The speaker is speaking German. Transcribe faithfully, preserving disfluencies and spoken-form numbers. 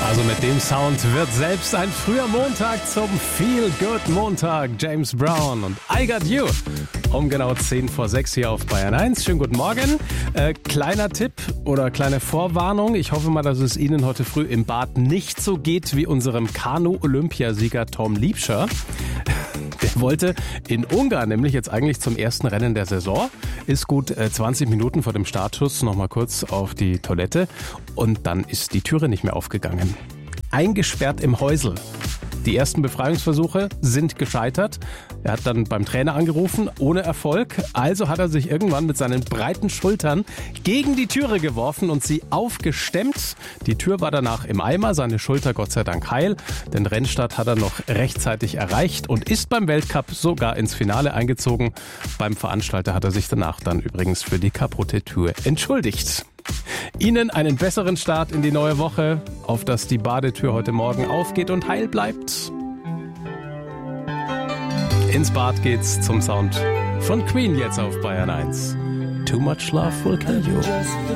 Also mit dem Sound wird selbst ein früher Montag zum Feel-Good-Montag. James Brown und I Got You. Um genau zehn vor sechs hier auf Bayern eins. Schönen guten Morgen. Äh, kleiner Tipp oder kleine Vorwarnung. Ich hoffe mal, dass es Ihnen heute früh im Bad nicht so geht wie unserem Kanu-Olympiasieger Tom Liebscher. Der wollte in Ungarn nämlich jetzt eigentlich zum ersten Rennen der Saison, ist gut äh, zwanzig Minuten vor dem Startschuss noch mal kurz auf die Toilette und dann ist die Türe nicht mehr aufgegangen. Eingesperrt im Häusl. Die ersten Befreiungsversuche sind gescheitert. Er hat dann beim Trainer angerufen, ohne Erfolg. Also hat er sich irgendwann mit seinen breiten Schultern gegen die Türe geworfen und sie aufgestemmt. Die Tür war danach im Eimer, seine Schulter Gott sei Dank heil. Den Rennstart hat er noch rechtzeitig erreicht und ist beim Weltcup sogar ins Finale eingezogen. Beim Veranstalter hat er sich danach dann übrigens für die kaputte Tür entschuldigt. Ihnen einen besseren Start in die neue Woche, auf dass die Badetür heute Morgen aufgeht und heil bleibt. Ins Bad geht's zum Sound von Queen jetzt auf Bayern eins. Too much love will kill you.